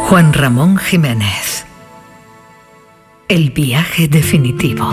Juan Ramón Jiménez. El viaje definitivo.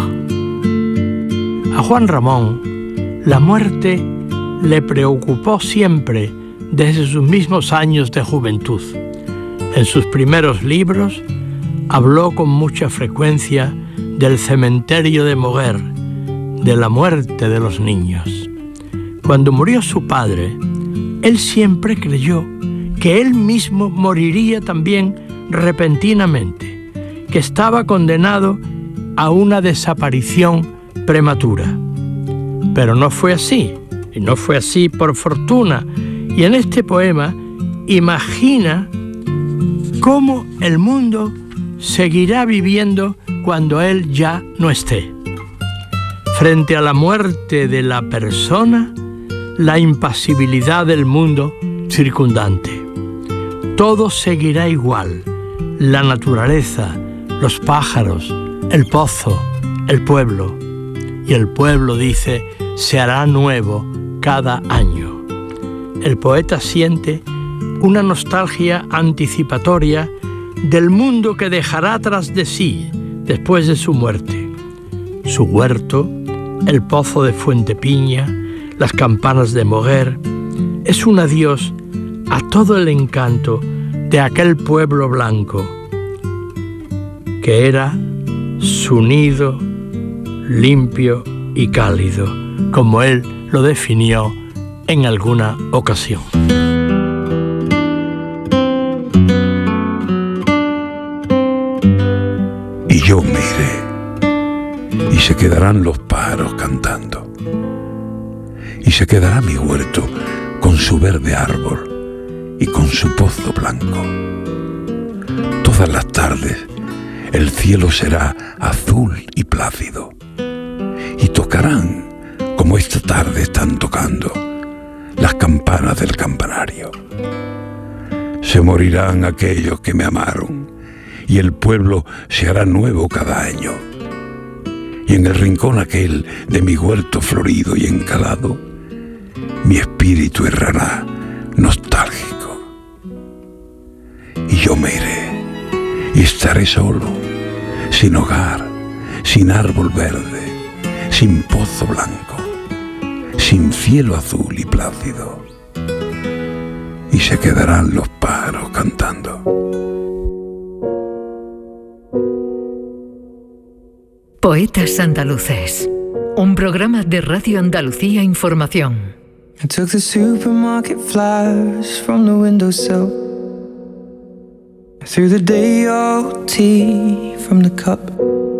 A Juan Ramón, la muerte le preocupó siempre desde sus mismos años de juventud. En sus primeros libros habló con mucha frecuencia del cementerio de Moguer, de la muerte de los niños. Cuando murió su padre, él siempre creyó que él mismo moriría también repentinamente, que estaba condenado a una desaparición prematura. Pero no fue así, y no fue así por fortuna. Y en este poema imagina cómo el mundo seguirá viviendo cuando él ya no esté. Frente a la muerte de la persona, la impasibilidad del mundo circundante. Todo seguirá igual: la naturaleza, los pájaros, el pozo, el pueblo. Y el pueblo dice: se hará nuevo cada año. El poeta siente una nostalgia anticipatoria del mundo que dejará tras de sí después de su muerte. Su huerto, el pozo de Fuentepiña, las campanas de Moguer, es un adiós a todo el encanto de aquel pueblo blanco, que era su nido limpio y cálido, como él lo definió en alguna ocasión. Y yo me iré, y se quedarán los pájaros cantando, y se quedará mi huerto con su verde árbol y con su pozo blanco. Todas las tardes el cielo será azul y plácido, y tocarán, como esta tarde están tocando, las campanas del campanario. Se morirán aquellos que me amaron, y el pueblo se hará nuevo cada año. Y en el rincón aquel de mi huerto florido y encalado, mi espíritu errará nostálgico. Y yo me iré, y estaré solo, sin hogar, sin árbol verde, sin pozo blanco, sin cielo azul y plácido. Y se quedarán los pájaros cantando. Poetas Andaluces, un programa de Radio Andalucía Información. I took the supermarket flyers from the windowsill. I threw the day old tea from the cup.